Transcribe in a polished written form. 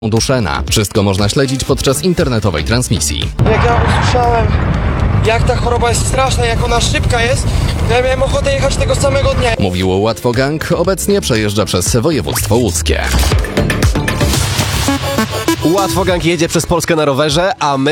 Duszena. Wszystko można śledzić podczas internetowej transmisji. Jak ja usłyszałem, jak ta choroba jest straszna, jak ona szybka jest, to ja miałem ochotę jechać tego samego dnia. Mówiło Łatwo Gang, obecnie przejeżdża przez województwo łódzkie. Łatwo Gang jedzie przez Polskę na rowerze, a my